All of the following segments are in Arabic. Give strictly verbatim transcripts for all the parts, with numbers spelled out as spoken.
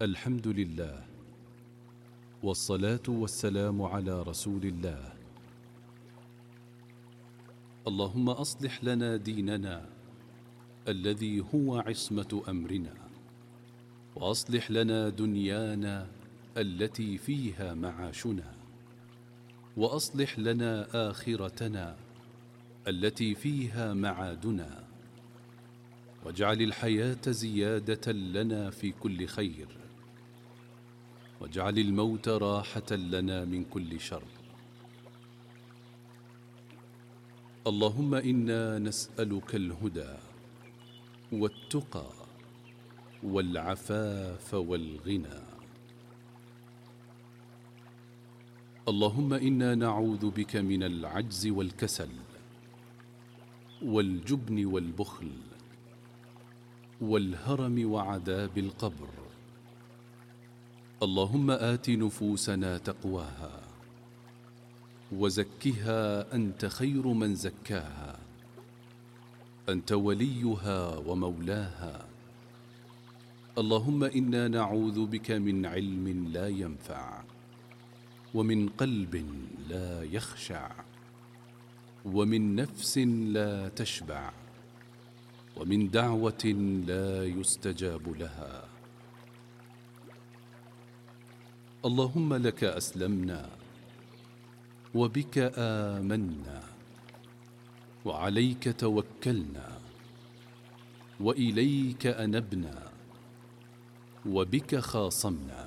الحمد لله، والصلاة والسلام على رسول الله. اللهم أصلح لنا ديننا الذي هو عصمة أمرنا، وأصلح لنا دنيانا التي فيها معاشنا، وأصلح لنا آخرتنا التي فيها معادنا، واجعل الحياة زيادة لنا في كل خير، واجعل الموت راحة لنا من كل شر. اللهم إنا نسألك الهدى والتقى والعفاف والغنى. اللهم إنا نعوذ بك من العجز والكسل والجبن والبخل والهرم وعذاب القبر. اللهم آت نفوسنا تقواها وزكها أنت خير من زكاها، أنت وليها ومولاها. اللهم إنا نعوذ بك من علم لا ينفع، ومن قلب لا يخشع، ومن نفس لا تشبع، ومن دعوة لا يستجاب لها. اللهم لك أسلمنا، وبك آمنا، وعليك توكلنا، وإليك أنبنا، وبك خاصمنا.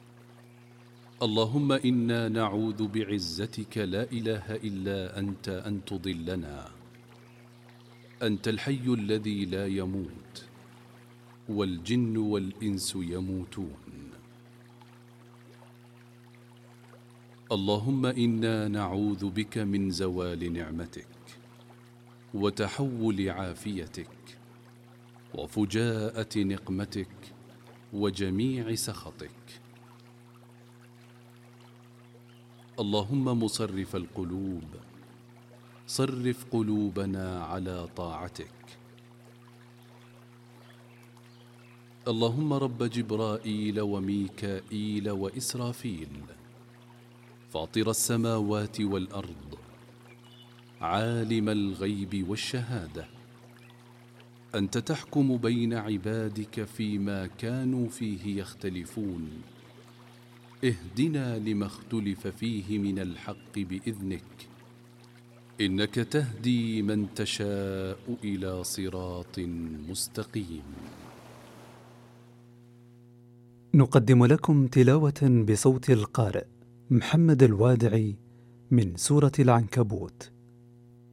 اللهم إنا نعوذ بعزتك لا إله إلا أنت أن تضلنا. أنت الحي الذي لا يموت، والجن والإنس يموتون. اللهم إنا نعوذ بك من زوال نعمتك، وتحول عافيتك، وفجاءة نقمتك، وجميع سخطك. اللهم مصرف القلوب، صرف قلوبنا على طاعتك. اللهم رب جبرائيل وميكائيل وإسرافيل، فاطر السماوات والأرض، عالم الغيب والشهادة، أنت تحكم بين عبادك فيما كانوا فيه يختلفون. اهدنا لما اختلف فيه من الحق بإذنك، إنك تهدي من تشاء إلى صراط مستقيم. نقدم لكم تلاوة بصوت القارئ محمد الوادعي من سورة العنكبوت.